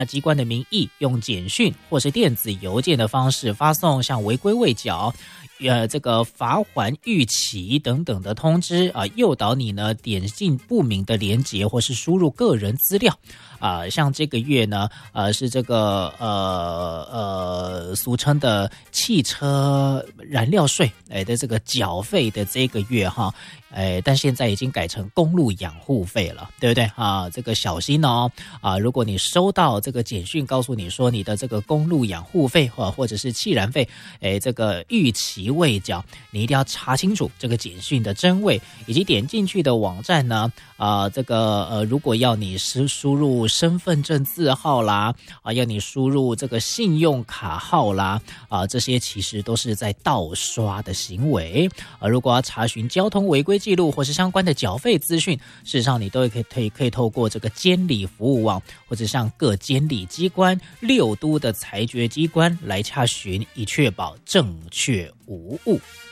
机关的名义用简讯或是电子邮件的方式发送像违规未缴、这个罚锾逾期等等的通知啊，诱导你呢点进不明的连结或是输入个人资料啊。像这个月呢，是这个俗称的汽车燃料税的这个缴费的这个月哈。但现在已经改成公路养护费了，对不对啊？这个小心哦啊！如果你收到这个简讯，告诉你说你的这个公路养护费或者是汽燃费，这个逾期未缴，你一定要查清楚这个简讯的真伪，以及点进去的网站呢，如果要你输入身份证字号啦，要你输入这个信用卡号啦，这些其实都是在盗刷的行为。如果要查询交通违规记录或是相关的缴费资讯，事实上你都可以透过这个监理服务网，或者向各监理机关、6都的裁决机关来查询，以确保正确无误。